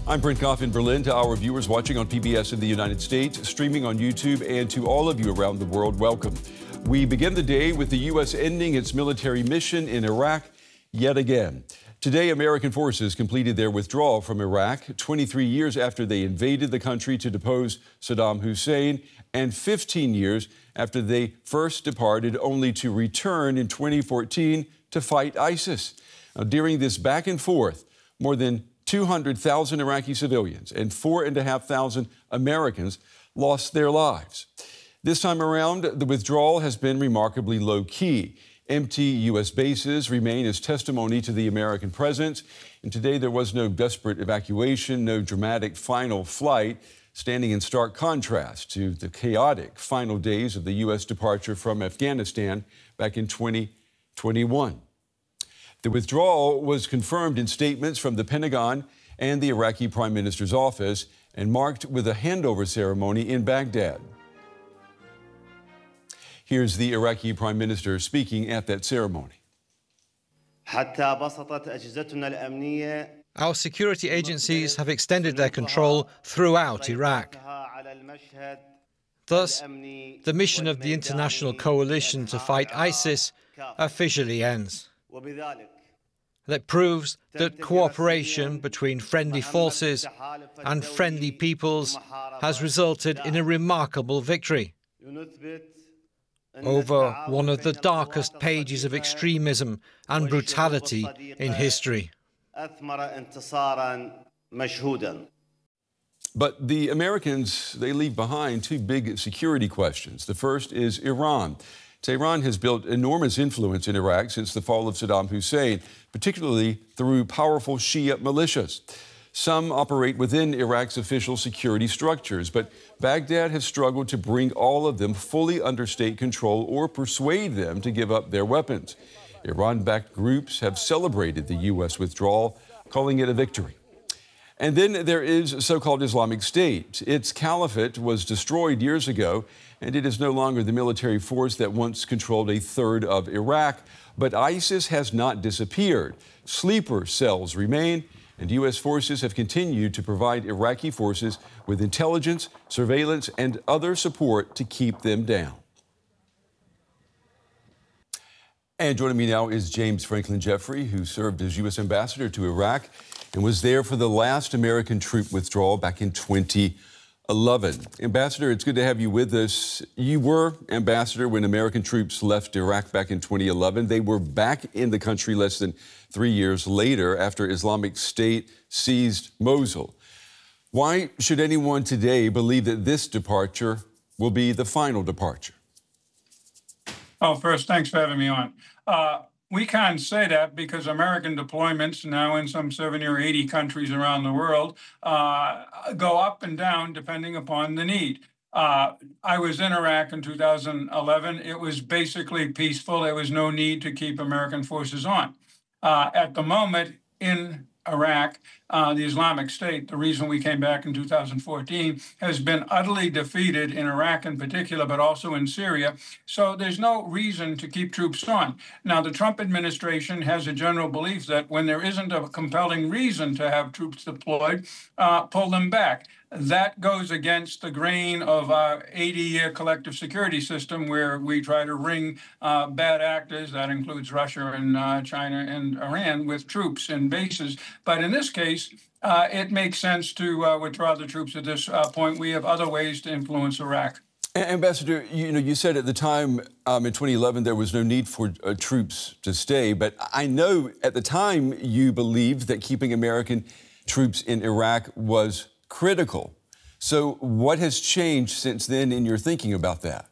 I'm Brent Goff in Berlin. To our viewers watching on PBS in the United States, streaming on YouTube, and to all of you around the world, welcome. We begin the day with the U.S. ending its military mission in Iraq yet again. Today, American forces completed their withdrawal from Iraq 23 years after they invaded the country to depose Saddam Hussein, and 15 years after they first departed, only to return in 2014 to fight ISIS. Now, during this back and forth, more than 200,000 Iraqi civilians and 4,500 Americans lost their lives. This time around, the withdrawal has been remarkably low-key. Empty U.S. bases remain as testimony to the American presence. And today there was no desperate evacuation, no dramatic final flight, standing in stark contrast to the chaotic final days of the U.S. departure from Afghanistan back in 2021. The withdrawal was confirmed in statements from the Pentagon and the Iraqi Prime Minister's office and marked with a handover ceremony in Baghdad. Here's the Iraqi Prime Minister speaking at that ceremony. Our security agencies have extended their control throughout Iraq. Thus, the mission of the international coalition to fight ISIS officially ends. That proves that cooperation between friendly forces and friendly peoples has resulted in a remarkable victory over one of the darkest pages of extremism and brutality in history. But the Americans, they leave behind two big security questions. The first is Iran. Tehran has built enormous influence in Iraq since the fall of Saddam Hussein, particularly through powerful Shia militias. Some operate within Iraq's official security structures, but Baghdad has struggled to bring all of them fully under state control or persuade them to give up their weapons. Iran-backed groups have celebrated the U.S. withdrawal, calling it a victory. And then there is so-called Islamic State. Its caliphate was destroyed years ago, and it is no longer the military force that once controlled a third of Iraq. But ISIS has not disappeared. Sleeper cells remain, and U.S. forces have continued to provide Iraqi forces with intelligence, surveillance, and other support to keep them down. And joining me now is James Franklin Jeffrey, who served as U.S. ambassador to Iraq and was there for the last American troop withdrawal back in 2011. Ambassador, it's good to have you with us. You were ambassador when American troops left Iraq back in 2011. They were back in the country less than 3 years later after Islamic State seized Mosul. Why should anyone today believe that this departure will be the final departure? Oh, first, thanks for having me on. We can't say that because American deployments now in some 70 or 80 countries around the world go up and down depending upon the need. I was in Iraq in 2011. It was basically peaceful. There was no need to keep American forces on. At the moment in Iraq, the Islamic State, the reason we came back in 2014, has been utterly defeated in Iraq in particular, but also in Syria. So there's no reason to keep troops on. Now, the Trump administration has a general belief that when there isn't a compelling reason to have troops deployed, pull them back. That goes against the grain of our 80-year collective security system where we try to wring bad actors, that includes Russia and China and Iran, with troops and bases. But in this case, it makes sense to withdraw the troops at this point. We have other ways to influence Iraq. Ambassador, you said at the time in 2011 there was no need for troops to stay, but I know at the time you believed that keeping American troops in Iraq was critical. So what has changed since then in your thinking about that?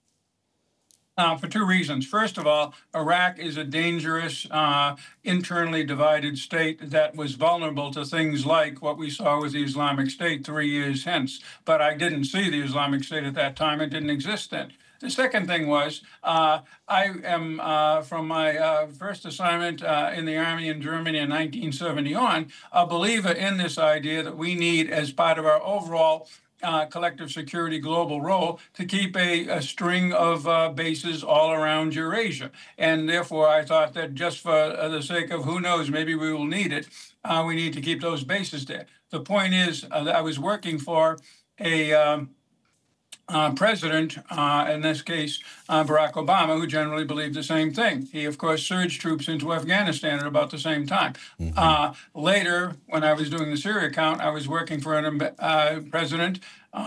For two reasons. First of all, Iraq is a dangerous, internally divided state that was vulnerable to things like what we saw with the Islamic State 3 years hence. But I didn't see the Islamic State at that time. It didn't exist then. The second thing was, I am, from my first assignment in the Army in Germany in 1970 on, a believer in this idea that we need, as part of our overall collective security global role, to keep a string of bases all around Eurasia. And therefore, I thought that just for the sake of who knows, maybe we will need it, we need to keep those bases there. The point is that I was working for a president, in this case, Barack Obama, who generally believed the same thing. He, of course, surged troops into Afghanistan at about the same time. Later, when I was doing the Syria account, I was working for a president,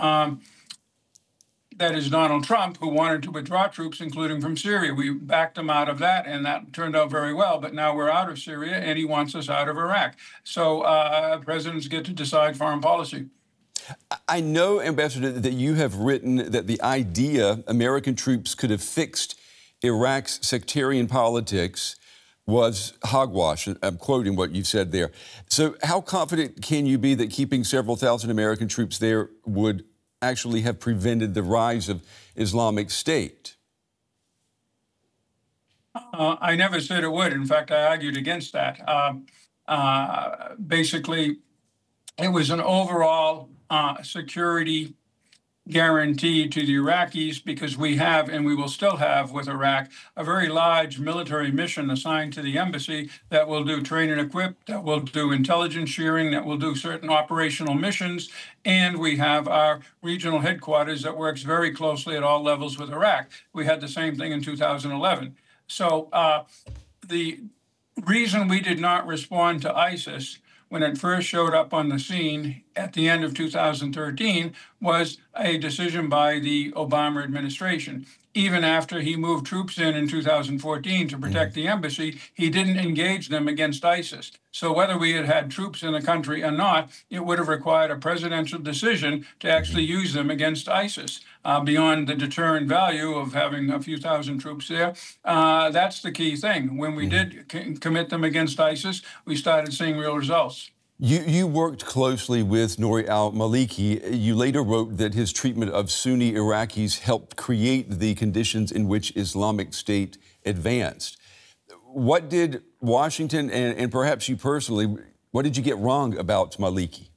that is Donald Trump, who wanted to withdraw troops, including from Syria. We backed him out of that, and that turned out very well. But now we're out of Syria, and he wants us out of Iraq. So presidents get to decide foreign policy. I know, Ambassador, that you have written that the idea American troops could have fixed Iraq's sectarian politics was hogwash. I'm quoting what you said there. So how confident can you be that keeping several thousand American troops there would actually have prevented the rise of Islamic State? I never said it would. In fact, I argued against that. Basically, it was an overall security guarantee to the Iraqis, because we have, and we will still have with Iraq, a very large military mission assigned to the embassy that will do train and equip, that will do intelligence sharing, that will do certain operational missions. And we have our regional headquarters that works very closely at all levels with Iraq. We had the same thing in 2011. So the reason we did not respond to ISIS when it first showed up on the scene at the end of 2013 was a decision by the Obama administration. Even after he moved troops in 2014 to protect the embassy, he didn't engage them against ISIS. So whether we had had troops in the country or not, it would have required a presidential decision to actually use them against ISIS. Beyond the deterrent value of having a few thousand troops there, that's the key thing. When we did commit them against ISIS, we started seeing real results. You worked closely with Nouri al-Maliki. You later wrote that his treatment of Sunni Iraqis helped create the conditions in which Islamic State advanced. What did Washington, and perhaps you personally, what did you get wrong about Maliki?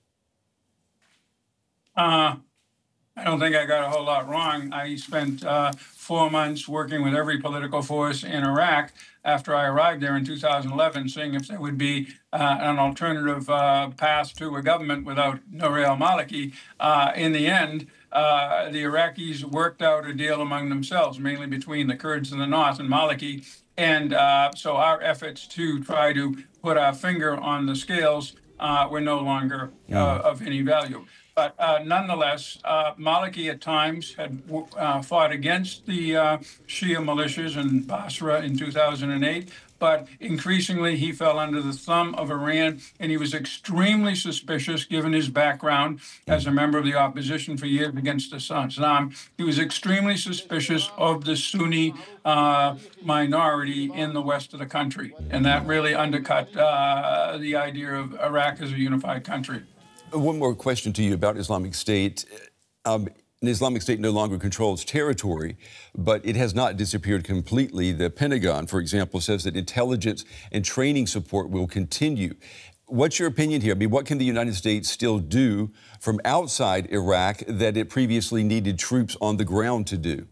I don't think I got a whole lot wrong. I spent 4 months working with every political force in Iraq after I arrived there in 2011, seeing if there would be an alternative path to a government without Nouri al-Maliki. In the end, the Iraqis worked out a deal among themselves, mainly between the Kurds in the north and Maliki. And so our efforts to try to put our finger on the scales were no longer of any value. But nonetheless, Maliki at times had fought against the Shia militias in Basra in 2008, but increasingly he fell under the thumb of Iran, and he was extremely suspicious, given his background as a member of the opposition for years against Saddam. He was extremely suspicious of the Sunni minority in the west of the country, and that really undercut the idea of Iraq as a unified country. One more question to you about Islamic State. Islamic State no longer controls territory, but it has not disappeared completely. The Pentagon, for example, says that intelligence and training support will continue. What's your opinion here? I mean, what can the United States still do from outside Iraq that it previously needed troops on the ground to do?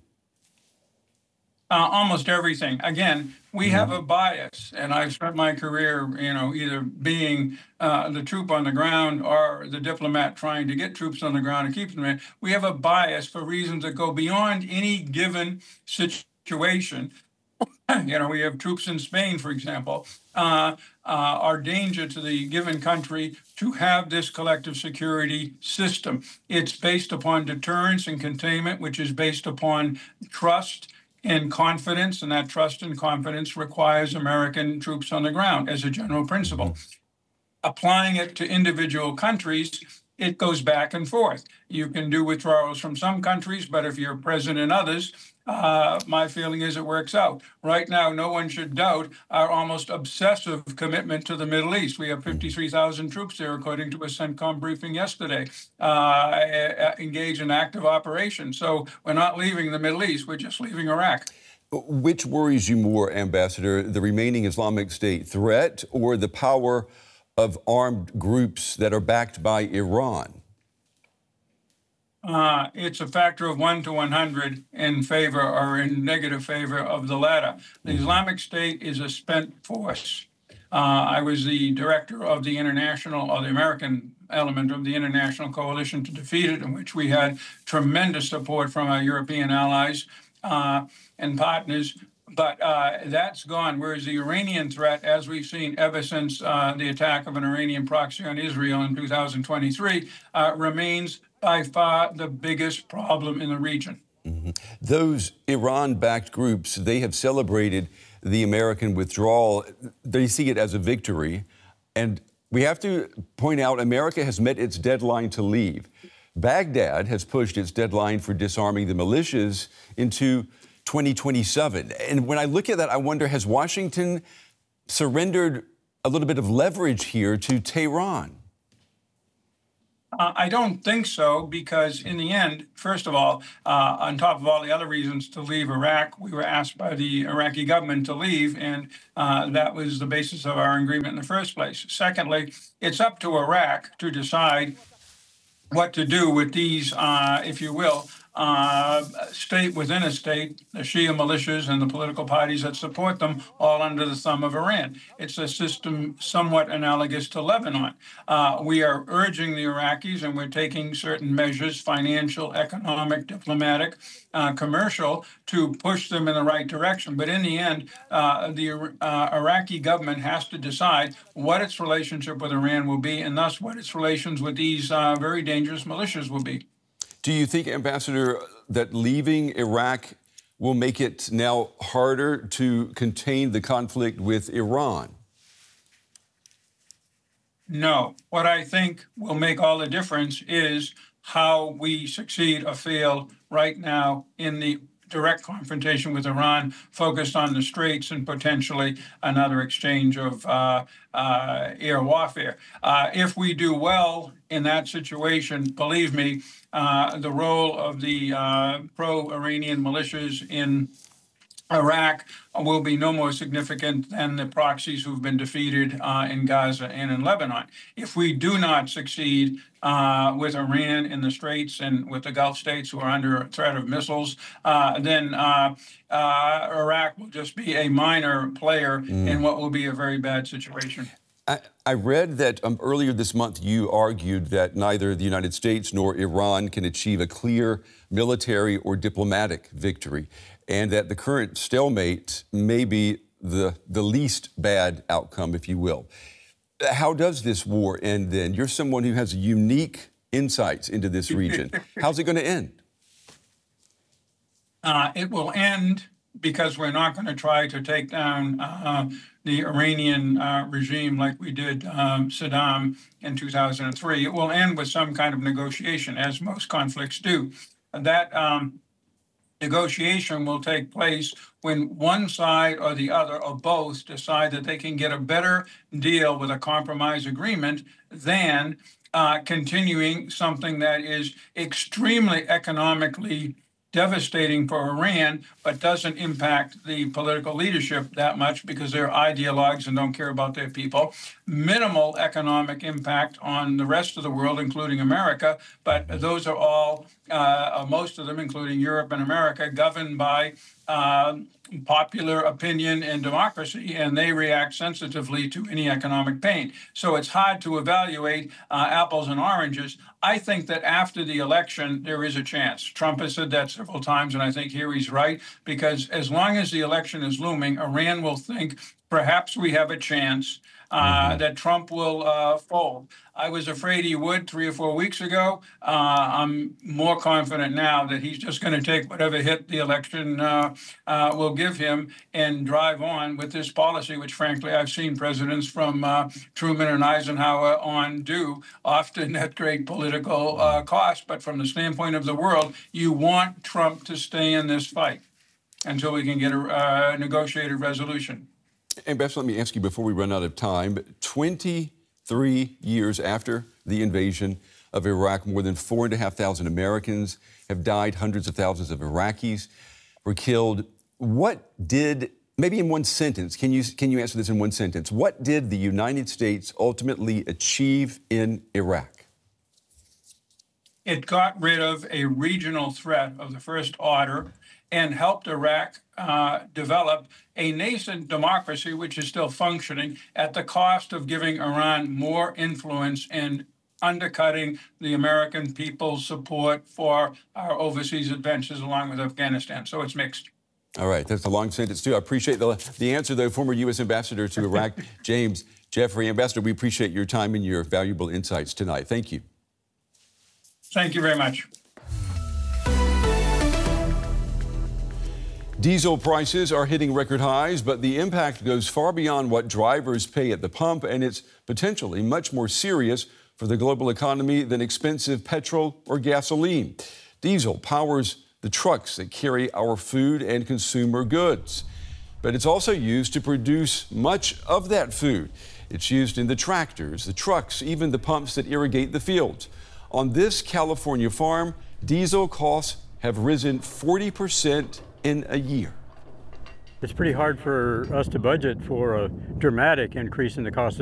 Almost everything. Again, we have a bias, and I've spent my career, either being the troop on the ground or the diplomat trying to get troops on the ground and keep them there. We have a bias for reasons that go beyond any given situation. We have troops in Spain, for example, are danger to the given country to have this collective security system. It's based upon deterrence and containment, which is based upon trust and confidence, and that trust and confidence requires American troops on the ground as a general principle. Applying it to individual countries, it goes back and forth. You can do withdrawals from some countries, but if you're present in others, my feeling is it works out. Right now, no one should doubt our almost obsessive commitment to the Middle East. We have 53,000 troops there, according to a CENTCOM briefing yesterday, engaged in active operations. So we're not leaving the Middle East, we're just leaving Iraq. Which worries you more, Ambassador, the remaining Islamic State threat or the power of armed groups that are backed by Iran? It's a factor of 1 to 100 in favor or in negative favor of the latter. The Islamic State is a spent force. I was the director of the international, or the American element of the International Coalition to Defeat It, in which we had tremendous support from our European allies and partners. But that's gone, whereas the Iranian threat, as we've seen ever since the attack of an Iranian proxy on Israel in 2023, remains by far the biggest problem in the region. Mm-hmm. Those Iran-backed groups, they have celebrated the American withdrawal. They see it as a victory. And we have to point out, America has met its deadline to leave. Baghdad has pushed its deadline for disarming the militias into 2027. And when I look at that, I wonder, has Washington surrendered a little bit of leverage here to Tehran? I don't think so, because in the end, first of all, on top of all the other reasons to leave Iraq, we were asked by the Iraqi government to leave, and that was the basis of our agreement in the first place. Secondly, it's up to Iraq to decide what to do with these, if you will, state within a state, the Shia militias and the political parties that support them, all under the thumb of Iran. It's a system somewhat analogous to Lebanon. We are urging the Iraqis, and we're taking certain measures, financial, economic, diplomatic, commercial, to push them in the right direction. But in the end, the Iraqi government has to decide what its relationship with Iran will be, and thus what its relations with these very dangerous militias will be. Do you think, Ambassador, that leaving Iraq will make it now harder to contain the conflict with Iran? No. What I think will make all the difference is how we succeed or fail right now in the direct confrontation with Iran, focused on the Straits and potentially another exchange of air warfare. If we do well in that situation, believe me, the role of the pro-Iranian militias in Iraq will be no more significant than the proxies who've been defeated in Gaza and in Lebanon. If we do not succeed with Iran in the Straits and with the Gulf states who are under threat of missiles, then Iraq will just be a minor player in what will be a very bad situation. I read that earlier this month you argued that neither the United States nor Iran can achieve a clear military or diplomatic victory, and that the current stalemate may be the least bad outcome, if you will. How does this war end then? You're someone who has unique insights into this region. How's it going to end? It will end because we're not going to try to take down the Iranian regime like we did Saddam in 2003. It will end with some kind of negotiation, as most conflicts do. That negotiation will take place when one side or the other or both decide that they can get a better deal with a compromise agreement than continuing something that is extremely economically devastating for Iran, but doesn't impact the political leadership that much because they're ideologues and don't care about their people. Minimal economic impact on the rest of the world, including America, but those are all, most of them, including Europe and America, governed by popular opinion and democracy, and they react sensitively to any economic pain. So it's hard to evaluate apples and oranges. I think that after the election, there is a chance. Trump has said that several times, and I think here he's right, because as long as the election is looming, Iran will think perhaps we have a chance that Trump will fold. I was afraid he would 3 or 4 weeks ago. I'm more confident now that he's just going to take whatever hit the election will give him and drive on with this policy, which frankly I've seen presidents from Truman and Eisenhower on do, often at great political cost. But from the standpoint of the world, you want Trump to stay in this fight until we can get a negotiated resolution. Ambassador, let me ask you before we run out of time, 23 years after the invasion of Iraq, more than 4,500 Americans have died, hundreds of thousands of Iraqis were killed. What did, maybe in one sentence, can you answer this in one sentence, what did the United States ultimately achieve in Iraq? It got rid of a regional threat of the first order and helped Iraq develop a nascent democracy, which is still functioning, at the cost of giving Iran more influence and undercutting the American people's support for our overseas adventures along with Afghanistan. So it's mixed. All right, that's a long sentence, too. I appreciate the answer, though. Former U.S. Ambassador to Iraq, James Jeffrey. Ambassador, we appreciate your time and your valuable insights tonight. Thank you. Thank you very much. Diesel prices are hitting record highs, but the impact goes far beyond what drivers pay at the pump, and it's potentially much more serious for the global economy than expensive petrol or gasoline. Diesel powers the trucks that carry our food and consumer goods, but it's also used to produce much of that food. It's used in the tractors, the trucks, even the pumps that irrigate the fields. On this California farm, diesel costs have risen 40% in a year. It's pretty hard for us to budget for a dramatic increase in the cost of